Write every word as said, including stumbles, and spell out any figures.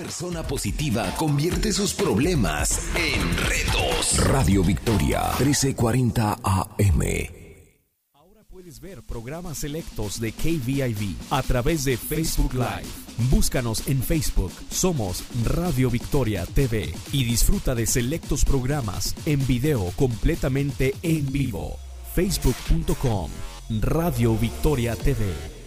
persona positiva convierte sus problemas en retos. Radio Victoria, trece cuarenta A M. Ahora puedes ver programas selectos de K V I V a través de Facebook Live. Búscanos en Facebook, somos Radio Victoria T V y disfruta de selectos programas en video completamente en vivo. facebook punto com Radio Victoria T V.